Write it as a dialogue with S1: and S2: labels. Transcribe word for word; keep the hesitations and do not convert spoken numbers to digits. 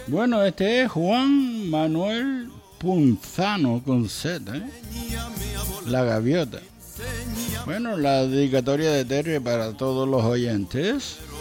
S1: Bueno, este es Juan Manuel Punzano con Z, ¿eh? La Gaviota. Bueno, la dedicatoria de Terry para todos los oyentes.